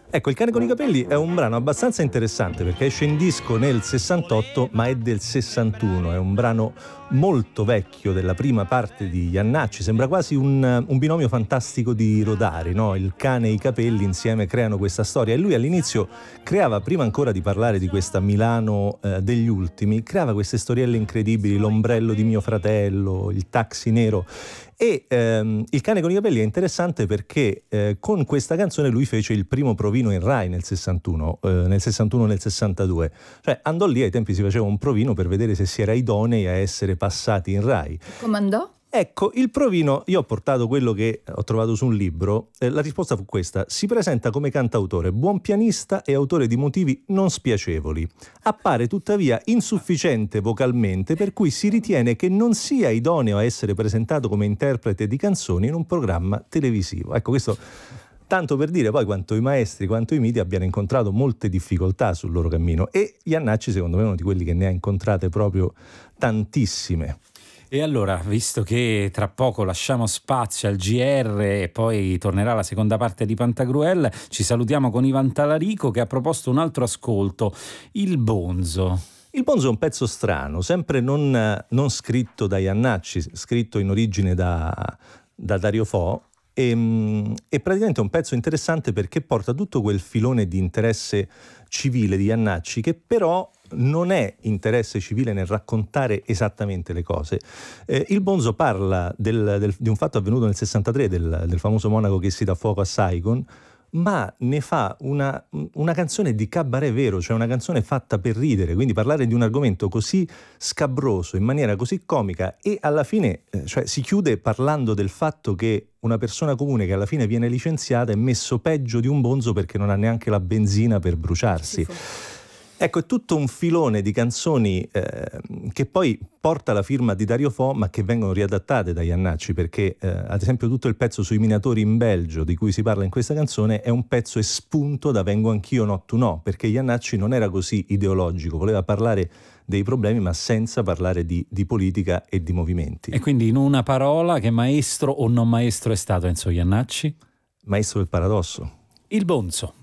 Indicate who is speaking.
Speaker 1: Ecco, Il cane con i capelli è un brano abbastanza interessante perché esce in disco nel 68, ma è del 61. È un brano molto vecchio della prima parte di Jannacci. Sembra quasi un binomio fantastico di Rodari, no? Il cane e i capelli insieme creano questa storia. E lui all'inizio creava, prima ancora di parlare di questa Milano degli ultimi, creava queste storielle incredibili, l'ombrello di mio fratello, il taxi nero. E Il cane con i capelli è interessante perché con questa canzone lui fece il primo provino in Rai nel 61, nel 62. Cioè andò lì, ai tempi si faceva un provino per vedere se si era idonei a essere passati in Rai.
Speaker 2: Come andò?
Speaker 1: Ecco, il provino, io ho portato quello che ho trovato su un libro, la risposta fu questa: si presenta come cantautore, buon pianista e autore di motivi non spiacevoli. Appare tuttavia insufficiente vocalmente, per cui si ritiene che non sia idoneo a essere presentato come interprete di canzoni in un programma televisivo. Ecco, questo tanto per dire poi quanto i maestri, quanto i miti abbiano incontrato molte difficoltà sul loro cammino, e Jannacci secondo me è uno di quelli che ne ha incontrate proprio tantissime.
Speaker 3: E allora, visto che tra poco lasciamo spazio al GR e poi tornerà la seconda parte di Pantagruel, ci salutiamo con Ivan Talarico che ha proposto un altro ascolto, Il Bonzo.
Speaker 1: Il Bonzo è un pezzo strano, sempre non scritto da Jannacci, scritto in origine da Dario Fo, e praticamente è un pezzo interessante perché porta tutto quel filone di interesse civile di Jannacci, che però non è interesse civile nel raccontare esattamente le cose. Il Bonzo parla di un fatto avvenuto nel 63, del famoso monaco che si dà fuoco a Saigon, ma ne fa una canzone di cabaret vero, cioè una canzone fatta per ridere. Quindi parlare di un argomento così scabroso, in maniera così comica, e alla fine cioè, si chiude parlando del fatto che una persona comune che alla fine viene licenziata è messo peggio di un bonzo perché non ha neanche la benzina per bruciarsi. Ecco, è tutto un filone di canzoni che poi porta la firma di Dario Fo, ma che vengono riadattate da Jannacci, perché ad esempio tutto il pezzo sui minatori in Belgio di cui si parla in questa canzone è un pezzo espunto da Vengo anch'io no tu no, perché Jannacci non era così ideologico, voleva parlare dei problemi ma senza parlare di politica e di movimenti.
Speaker 3: E quindi in una parola, che maestro o non maestro è stato Enzo Jannacci?
Speaker 1: Maestro del paradosso.
Speaker 3: Il Bonzo.